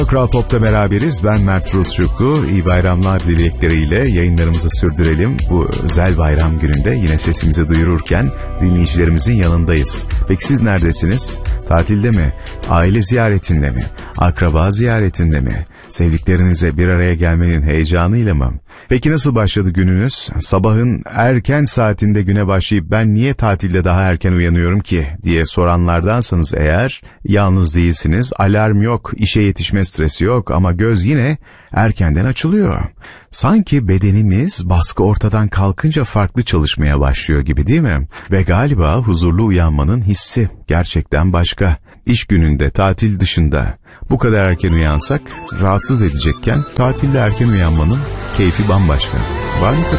Kral Pop'ta beraberiz. Ben Mert Rusçuklu. İyi bayramlar dilekleriyle yayınlarımızı sürdürelim. Bu özel bayram gününde yine sesimizi duyururken dinleyicilerimizin yanındayız. Peki siz neredesiniz? Tatilde mi? Aile ziyaretinde mi? Akraba ziyaretinde mi? Sevdiklerinize bir araya gelmenin heyecanıyla mı? Peki nasıl başladı gününüz? Sabahın erken saatinde güne başlayıp ben niye tatilde daha erken uyanıyorum ki diye soranlardansanız eğer, yalnız değilsiniz. Alarm yok, işe yetişme stresi yok ama göz yine erkenden açılıyor. Sanki bedenimiz baskı ortadan kalkınca farklı çalışmaya başlıyor gibi, değil mi? Ve galiba huzurlu uyanmanın hissi gerçekten başka. İş gününde, tatil dışında bu kadar erken uyansak rahatsız edecekken tatilde erken uyanmanın keyfi bambaşka. Var mı